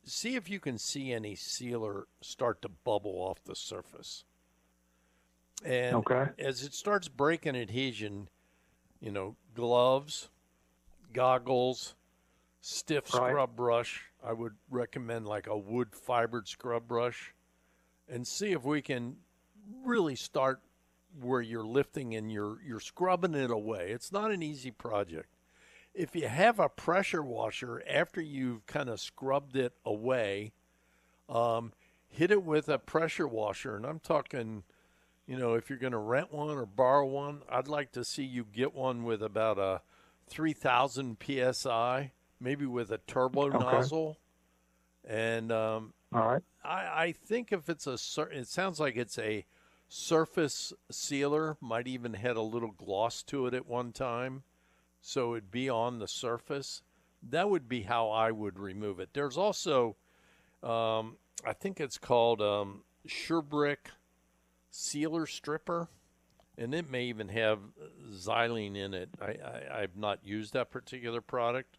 see if you can see any sealer start to bubble off the surface. And Okay. as it starts breaking adhesion, gloves, goggles, stiff Right. scrub brush. I would recommend like a wood fibered scrub brush and see if we can really start where you're lifting and you're scrubbing it away. It's not an easy project. If you have a pressure washer after you've kind of scrubbed it away, hit it with a pressure washer. And I'm talking, if you're going to rent one or borrow one, I'd like to see you get one with about a 3,000 psi, maybe with a turbo Okay. nozzle. And All right. I think if it's it sounds like it's a surface sealer, might even had a little gloss to it at one time, so it'd be on the surface. That would be how I would remove it. There's also, I think it's called Surebrick Sealer Stripper, and it may even have xylene in it. I've not used that particular product,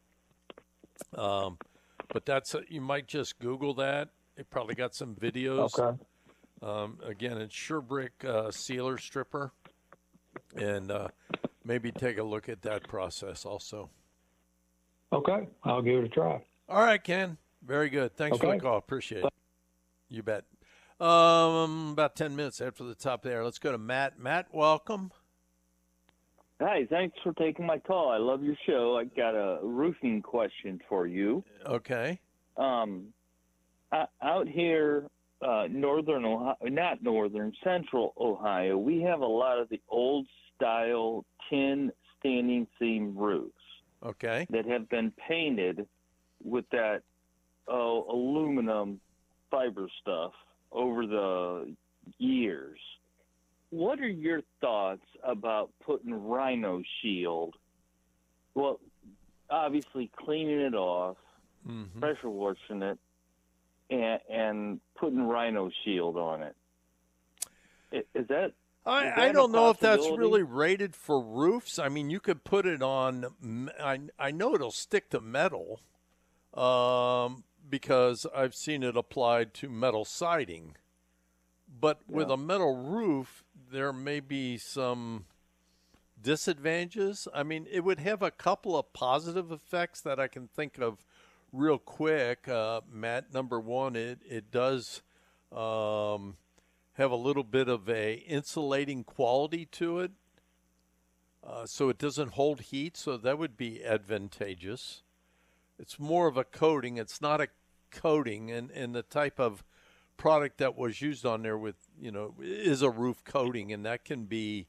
but you might just Google that. It probably got some videos. Okay. Again, it's Surebrick Sealer Stripper, and maybe take a look at that process also. Okay. I'll give it a try. All right, Ken. Very good. Thanks for the Okay. call. Appreciate it. You bet. About 10 minutes after the top there. Let's go to Matt. Matt, welcome. Hi, thanks for taking my call. I love your show. I got a roofing question for you. Okay. Out here, northern Ohio, not northern, central Ohio, we have a lot of the old style tin standing seam roofs. Okay. That have been painted with that aluminum fiber stuff over the years. What are your thoughts about putting Rhino Shield? Well, obviously cleaning it off, pressure washing it, and putting Rhino Shield on it. Is that? I don't know if that's really rated for roofs. I mean, you could put it on. I know it'll stick to metal, because I've seen it applied to metal siding. But with a metal roof, there may be some disadvantages. I mean, it would have a couple of positive effects that I can think of real quick. Matt, number one, it does have a little bit of a insulating quality to it, so it doesn't hold heat, so that would be advantageous. It's more of a coating. It's not a coating, and the type of product that was used on there with, is a roof coating, and that can be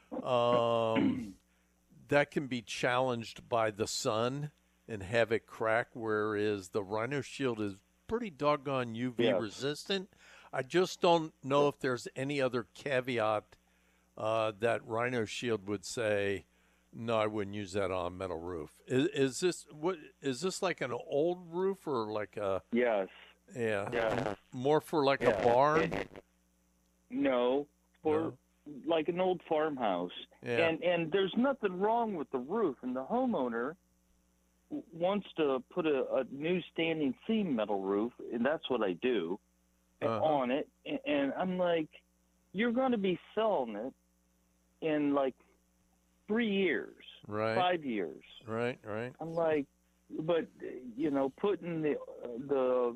challenged by the sun and have it crack, whereas the Rhino Shield is pretty doggone UV resistant. I just don't know if there's any other caveat that Rhino Shield would say, no, I wouldn't use that on a metal roof. Is this like an old roof or like a? Yes. Yeah. More for like a barn? No, for like an old farmhouse. Yeah. And there's nothing wrong with the roof, and the homeowner wants to put a new standing seam metal roof, and that's what I do, on it. And I'm like, you're going to be selling it in like 3 years, right. 5 years. Right. I'm like, but, putting the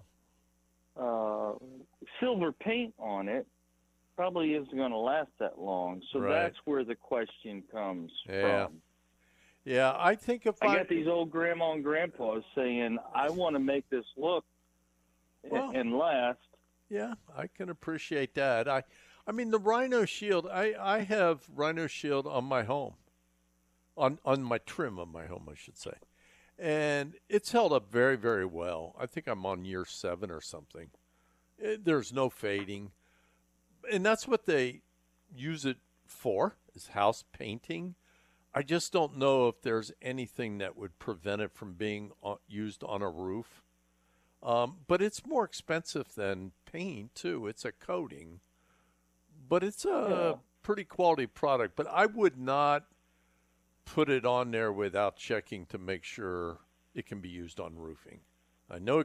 silver paint on it probably isn't going to last that long. So that's where the question comes from. Yeah, I think if I got these old grandma and grandpas saying, I want to make this look and last. Yeah, I can appreciate that. I mean, the Rhino Shield, I have Rhino Shield on my home, on my trim of my home, I should say. And it's held up very, very well. I think I'm on year 7 or something. There's no fading. And that's what they use it for, is house painting. I just don't know if there's anything that would prevent it from being used on a roof. But it's more expensive than paint, too. It's a coating. But it's a pretty quality product. But I would not put it on there without checking to make sure it can be used on roofing. I know